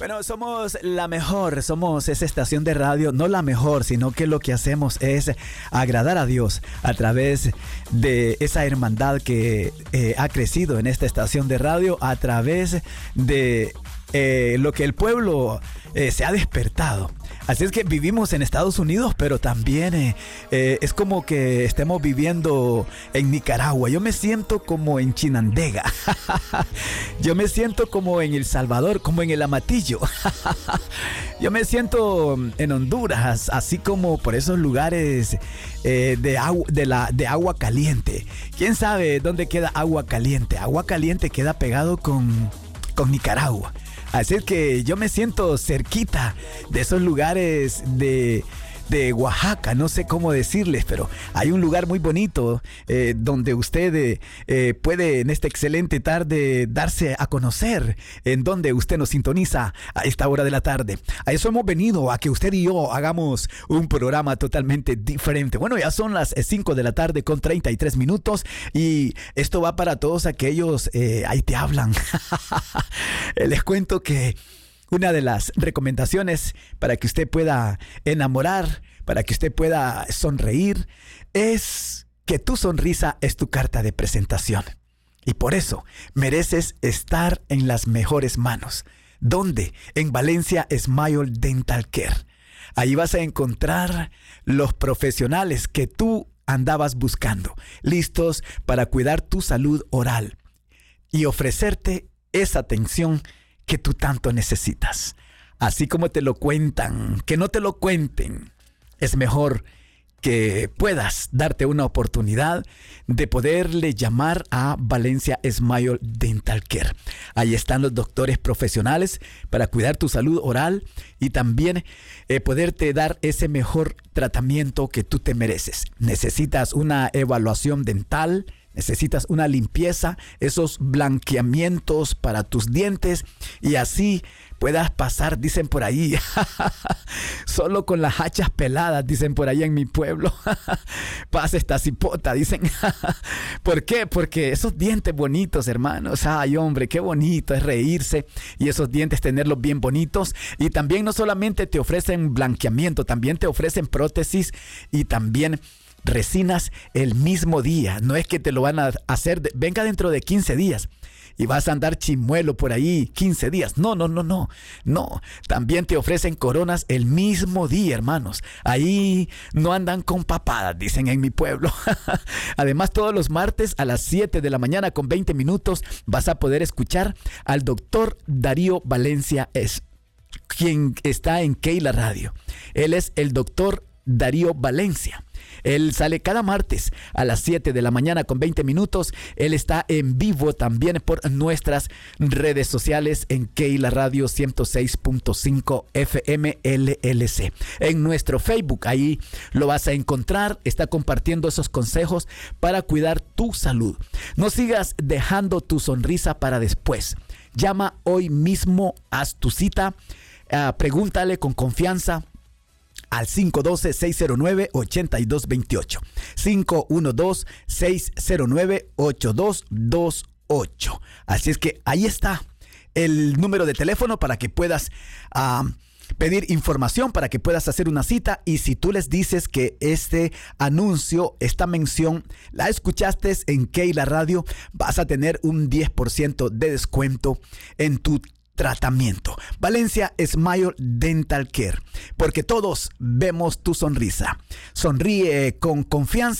Bueno, somos la mejor, somos esa estación de radio, no la mejor, sino que lo que hacemos es agradar a Dios a través de esa hermandad que ha crecido en esta estación de radio, a través de lo que el pueblo se ha despertado. Así es que vivimos en Estados Unidos, pero también es como que estemos viviendo en Nicaragua. Yo me siento como en Chinandega. Yo me siento como en El Salvador, como en el Amatillo. Yo me siento en Honduras, así como por esos lugares de agua caliente. ¿Quién sabe dónde queda Agua Caliente? Agua Caliente queda pegado con Nicaragua. Así es que yo me siento cerquita de esos lugares de Oaxaca, no sé cómo decirles, pero hay un lugar muy bonito donde usted puede en esta excelente tarde darse a conocer, en donde usted nos sintoniza a esta hora de la tarde. A eso hemos venido, a que usted y yo hagamos un programa totalmente diferente. Bueno, ya son las 5 de la tarde con 33 minutos y esto va para todos aquellos, ahí te hablan. Les cuento que una de las recomendaciones para que usted pueda enamorar, para que usted pueda sonreír, es que tu sonrisa es tu carta de presentación. Y por eso mereces estar en las mejores manos. ¿Dónde? En Valencia Smile Dental Care. Ahí vas a encontrar los profesionales que tú andabas buscando, listos para cuidar tu salud oral y ofrecerte esa atención que tú tanto necesitas. Así como te lo cuentan, que no te lo cuenten. Es mejor que puedas darte una oportunidad de poderle llamar a Valencia Smile Dental Care. Ahí están los doctores profesionales para cuidar tu salud oral y también poderte dar ese mejor tratamiento que tú te mereces. Necesitas una evaluación dental, necesitas una limpieza, esos blanqueamientos para tus dientes y así puedas pasar, dicen por ahí, solo con las hachas peladas, dicen por ahí en mi pueblo. Pasa esta cipota, dicen. ¿Por qué? Porque esos dientes bonitos, hermanos, ay hombre, qué bonito es reírse y esos dientes tenerlos bien bonitos. Y también no solamente te ofrecen blanqueamiento, también te ofrecen prótesis y también resinas el mismo día. No es que te lo van a hacer, venga dentro de 15 días y vas a andar chimuelo por ahí 15 días. No. También te ofrecen coronas el mismo día, hermanos. Ahí no andan con papadas, dicen en mi pueblo. Además, todos los martes a las 7 de la mañana con 20 minutos vas a poder escuchar al doctor Darío Valencia, quien está en Keila Radio. Él es el doctor Darío Valencia. Él sale cada martes a las 7 de la mañana con 20 minutos. Él está en vivo también por nuestras redes sociales en Keila Radio 106.5 FM LLC. En nuestro Facebook, ahí lo vas a encontrar. Está compartiendo esos consejos para cuidar tu salud. No sigas dejando tu sonrisa para después. Llama hoy mismo, haz tu cita, pregúntale con confianza al 512-609-8228. 512-609-8228. Así es que ahí está el número de teléfono para que puedas pedir información, para que puedas hacer una cita. Y si tú les dices que este anuncio, esta mención, la escuchaste en Keila Radio, vas a tener un 10% de descuento en tu tratamiento. Valencia Smile Dental Care, porque todos vemos tu sonrisa. Sonríe con confianza.